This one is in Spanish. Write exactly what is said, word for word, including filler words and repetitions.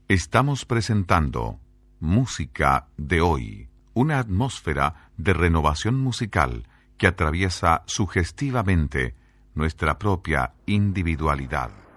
Estamos presentando Música de Hoy, una atmósfera de renovación musical que atraviesa sugestivamente nuestra propia individualidad.